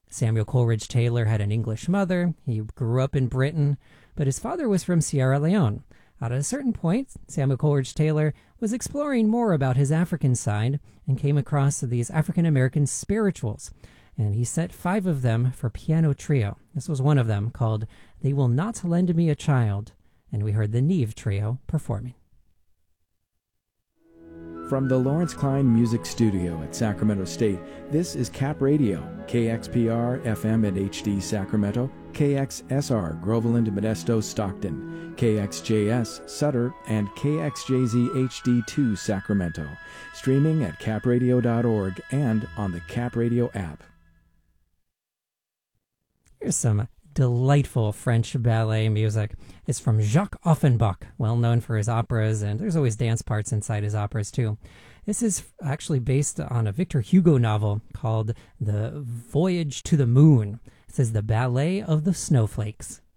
Samuel Coleridge Taylor had an English mother. He grew up in Britain, but his father was from Sierra Leone. At a certain point, Samuel Coleridge Taylor was exploring more about his African side and came across these African American spirituals. And he set 5 of them for piano trio. This was one of them, called They Will Not Lend Me a Child, and we heard the Neve Trio performing. From the Lawrence Klein Music Studio at Sacramento State, this is Cap Radio, KXPR FM and HD Sacramento, KXSR Groveland, Modesto, Stockton, KXJS Sutter, and KXJZ HD2 Sacramento. Streaming at capradio.org and on the Cap Radio app. Here's some delightful French ballet music. It's from Jacques Offenbach, well known for his operas, and there's always dance parts inside his operas too. This is actually based on a Victor Hugo novel called The Voyage to the Moon. It says The Ballet of the Snowflakes.